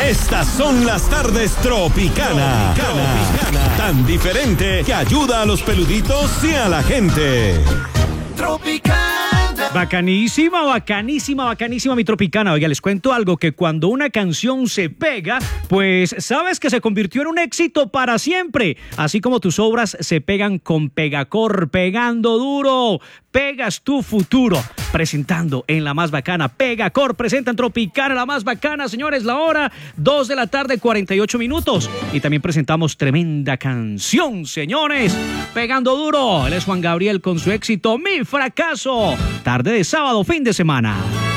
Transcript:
Estas son las tardes Tropicana. Tan diferente que ayuda a los peluditos y a la gente. Tropicana. Bacanísima, mi Tropicana. Oiga, les cuento algo, que cuando una canción se pega, pues sabes que se convirtió en un éxito para siempre. Así como tus obras se pegan con Pegacor, pegando duro. Pegas tu futuro. Presentando en La Más Bacana. Pegacor presenta en Tropicana La Más Bacana, señores. La hora 2 de la tarde, 48 minutos. Y también presentamos tremenda canción, señores. Pegando duro. Él es Juan Gabriel con su éxito Mi Fracaso. Tarde de sábado, fin de semana.